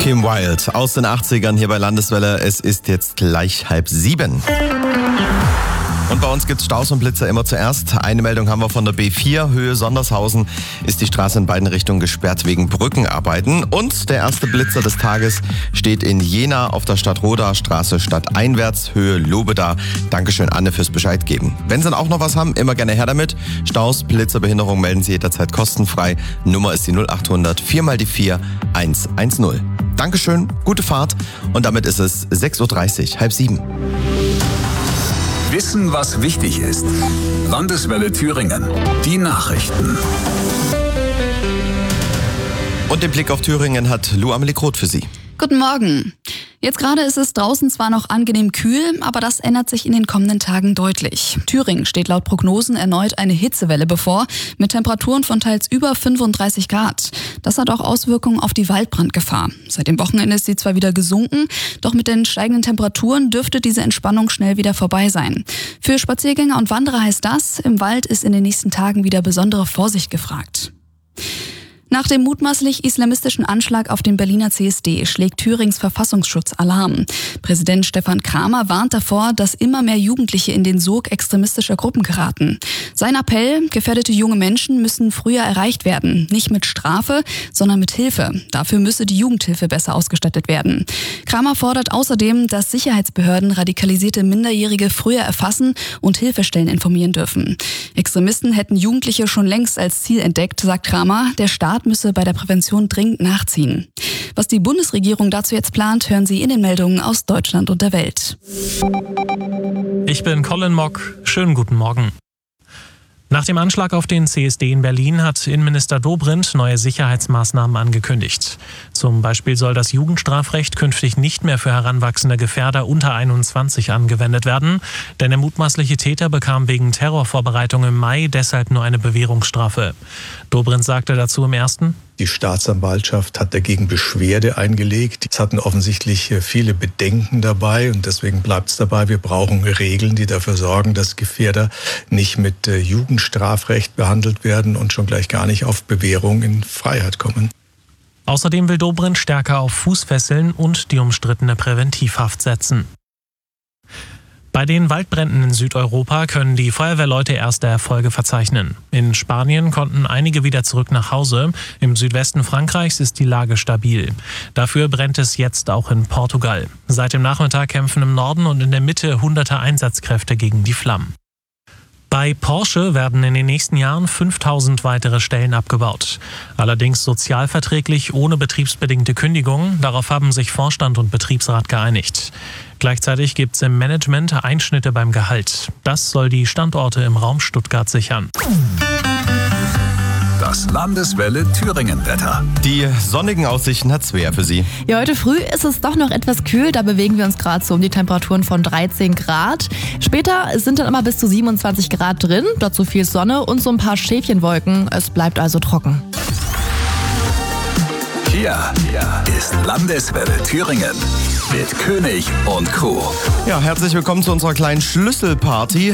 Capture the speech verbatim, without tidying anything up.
Kim Wilde aus den achtzigern hier bei Landeswelle. Es ist jetzt gleich halb sieben. Und bei uns gibt's Staus und Blitzer immer zuerst. Eine Meldung haben wir von der B vier, Höhe Sondershausen, ist die Straße in beiden Richtungen gesperrt wegen Brückenarbeiten. Und der erste Blitzer des Tages steht in Jena auf der Stadtroda Straße stadteinwärts, Höhe Lobeda. Dankeschön, Anne, fürs Bescheid geben. Wenn Sie dann auch noch was haben, immer gerne her damit. Staus, Blitzer, Behinderung melden Sie jederzeit kostenfrei. Nummer ist die null acht hundert vier mal die vier eins eins null. Dankeschön, gute Fahrt. Und damit ist es sechs Uhr dreißig, halb sieben. Wissen, was wichtig ist. Landeswelle Thüringen. Die Nachrichten. Und den Blick auf Thüringen hat Lou Amelie Groth für Sie. Guten Morgen. Jetzt gerade ist es draußen zwar noch angenehm kühl, aber das ändert sich in den kommenden Tagen deutlich. Thüringen steht laut Prognosen erneut eine Hitzewelle bevor, mit Temperaturen von teils über fünfunddreißig Grad. Das hat auch Auswirkungen auf die Waldbrandgefahr. Seit dem Wochenende ist sie zwar wieder gesunken, doch mit den steigenden Temperaturen dürfte diese Entspannung schnell wieder vorbei sein. Für Spaziergänger und Wanderer heißt das, im Wald ist in den nächsten Tagen wieder besondere Vorsicht gefragt. Nach dem mutmaßlich islamistischen Anschlag auf den Berliner C S D schlägt Thürings Verfassungsschutz Alarm. Präsident Stefan Kramer warnt davor, dass immer mehr Jugendliche in den Sog extremistischer Gruppen geraten. Sein Appell, gefährdete junge Menschen müssen früher erreicht werden. Nicht mit Strafe, sondern mit Hilfe. Dafür müsse die Jugendhilfe besser ausgestattet werden. Kramer fordert außerdem, dass Sicherheitsbehörden radikalisierte Minderjährige früher erfassen und Hilfestellen informieren dürfen. Extremisten hätten Jugendliche schon längst als Ziel entdeckt, sagt Kramer. Der Staat müsse bei der Prävention dringend nachziehen. Was die Bundesregierung dazu jetzt plant, hören Sie in den Meldungen aus Deutschland und der Welt. Ich bin Colin Mock. Schönen guten Morgen. Nach dem Anschlag auf den C S D in Berlin hat Innenminister Dobrindt neue Sicherheitsmaßnahmen angekündigt. Zum Beispiel soll das Jugendstrafrecht künftig nicht mehr für heranwachsende Gefährder unter einundzwanzig angewendet werden, denn der mutmaßliche Täter bekam wegen Terrorvorbereitung im Mai deshalb nur eine Bewährungsstrafe. Dobrindt sagte dazu im Ersten: Die Staatsanwaltschaft hat dagegen Beschwerde eingelegt. Es hatten offensichtlich viele Bedenken dabei und deswegen bleibt es dabei, wir brauchen Regeln, die dafür sorgen, dass Gefährder nicht mit Jugendstrafrecht behandelt werden und schon gleich gar nicht auf Bewährung in Freiheit kommen. Außerdem will Dobrindt stärker auf Fußfesseln und die umstrittene Präventivhaft setzen. Bei den Waldbränden in Südeuropa können die Feuerwehrleute erste Erfolge verzeichnen. In Spanien konnten einige wieder zurück nach Hause. Im Südwesten Frankreichs ist die Lage stabil. Dafür brennt es jetzt auch in Portugal. Seit dem Nachmittag kämpfen im Norden und in der Mitte hunderte Einsatzkräfte gegen die Flammen. Bei Porsche werden in den nächsten Jahren fünftausend weitere Stellen abgebaut. Allerdings sozialverträglich ohne betriebsbedingte Kündigung. Darauf haben sich Vorstand und Betriebsrat geeinigt. Gleichzeitig gibt es im Management Einschnitte beim Gehalt. Das soll die Standorte im Raum Stuttgart sichern. Das Landeswelle Thüringen-Wetter. Die sonnigen Aussichten hat Svea für Sie. Ja, heute früh ist es doch noch etwas kühl. Da bewegen wir uns gerade so um die Temperaturen von dreizehn Grad. Später sind dann immer bis zu siebenundzwanzig Grad drin. Dazu viel Sonne und so ein paar Schäfchenwolken. Es bleibt also trocken. Hier ist Landeswelle Thüringen mit König und Crew. Ja, herzlich willkommen zu unserer kleinen Schlüsselparty.